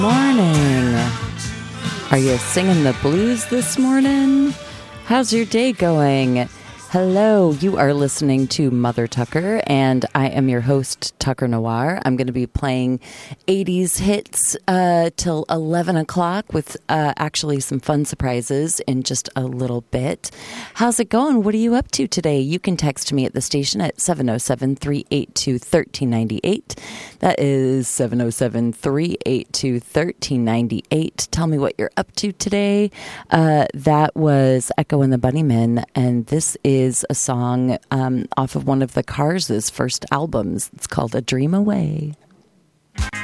Morning. Are you singing the blues this morning? How's your day going? Hello, you are listening to Mother Tucker, and I am your host, Tucker Noir. I'm going to be playing 80s hits till 11 o'clock with actually some fun surprises in just a little bit. How's it going? What are you up to today? You can text me at the station at 707-382-1398. That is 707-382-1398. Tell me what you're up to today. That was Echo and the Bunnymen, and this is a song off of one of the Cars' first albums. It's called A Dream Away.